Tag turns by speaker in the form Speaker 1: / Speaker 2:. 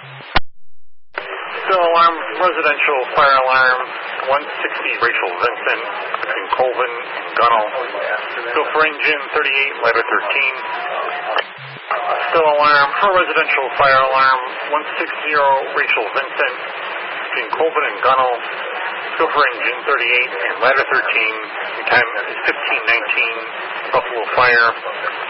Speaker 1: Still alarm, residential fire alarm, 160 Rachel Vincent, between Colvin and Gunnell. Still for engine 38, ladder 13. Still alarm for residential fire alarm, 160 Rachel Vincent, between Colvin and Gunnell. Still for engine 38 and ladder 13. Your time is 15:19, Buffalo Fire.